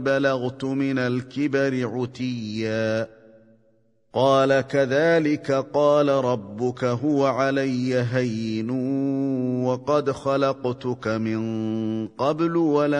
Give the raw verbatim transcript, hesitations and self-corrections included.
بلغت من الكبر عتيا قال كذلك قال ربك هو علي هين وقد خلقتك من قبل ولم